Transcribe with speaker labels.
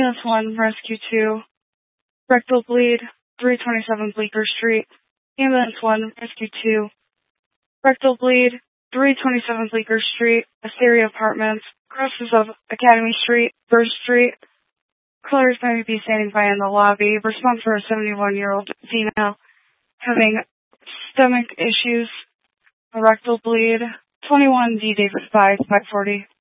Speaker 1: Ambulance 1, Rescue 2, rectal bleed, 327 Bleecker Street. Ambulance 1, Rescue 2, rectal bleed, 327 Bleecker Street, Asteria Apartments, crosses of Academy Street, First Street. Callers may be standing by in the lobby. Response for a 71-year-old female having stomach issues, a rectal bleed, 21 D. Davis 5, 540.